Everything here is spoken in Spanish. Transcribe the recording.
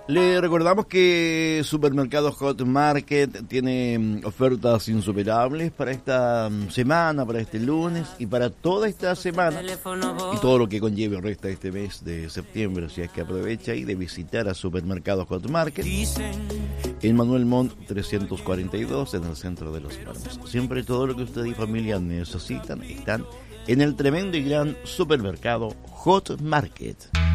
Le recordamos que Supermercado Hot Market tiene ofertas insuperables para esta semana, para este lunes y para toda esta semana y todo lo que conlleve el resto de este mes de septiembre. Si es que aprovecha ahí de visitar a Supermercado Hot Market en Manuel Montt 342 en el centro de Los Palmas. Siempre todo lo que usted y familia necesitan están en el tremendo y gran Supermercado Hot Market.